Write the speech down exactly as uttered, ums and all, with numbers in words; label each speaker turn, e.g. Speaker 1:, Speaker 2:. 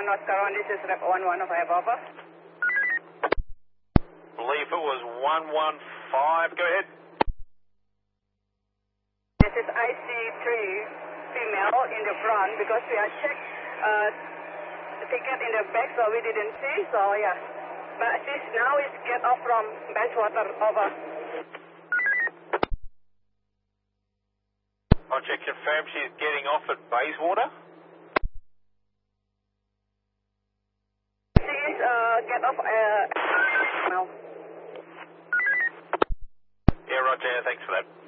Speaker 1: one North Carolina, this is rep one one five, over.
Speaker 2: Believe it was one one five, go ahead.
Speaker 1: This is I C three female in the front because we have checked uh, the ticket in the back, so we didn't see, so yeah. But she's now is get off from Bayswater, over.
Speaker 2: I'll check, confirm she's getting off at Bayswater.
Speaker 1: She's uh, get off uh, now.
Speaker 2: Yeah, Roger, thanks for that.